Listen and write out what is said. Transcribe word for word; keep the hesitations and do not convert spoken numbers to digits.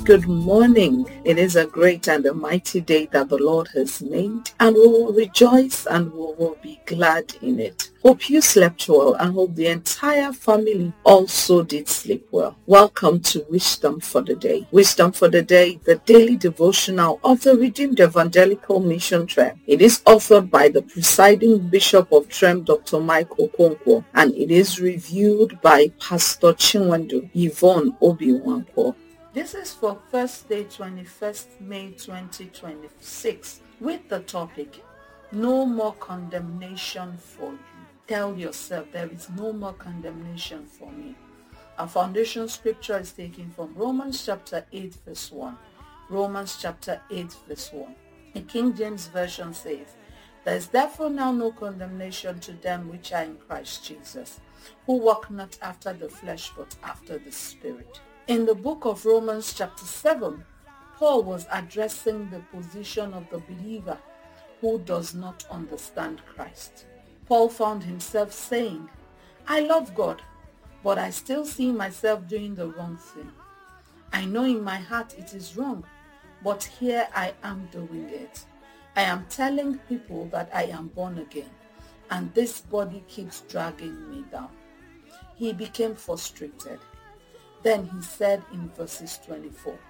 good morning. It is a great and a mighty day that the Lord has made, and we will rejoice and we will be glad in it. Hope you slept well and hope the entire family also did sleep well. Welcome to Wisdom for the Day. Wisdom for the Day, the daily devotional of the Redeemed Evangelical Mission Trem. It is authored by the presiding Bishop of Trem, Doctor Mike Okonkwo, and it is reviewed by Pastor Chinwendu Yvonne Obi-Wankwo. This is for Thursday, twenty-first May twenty twenty-six, with the topic, No More Condemnation for You. Tell yourself, there is no more condemnation for me. Our foundation scripture is taken from Romans chapter eight verse one. Romans chapter eight verse one. The King James Version says, There is therefore now no condemnation to them which are in Christ Jesus, who walk not after the flesh but after the Spirit. In the book of Romans chapter seven, Paul was addressing the position of the believer who does not understand Christ. Paul found himself saying, I love God, but I still see myself doing the wrong thing. I know in my heart it is wrong, but here I am doing it. I am telling people that I am born again, and this body keeps dragging me down. He became frustrated. Then he said in verses twenty-four,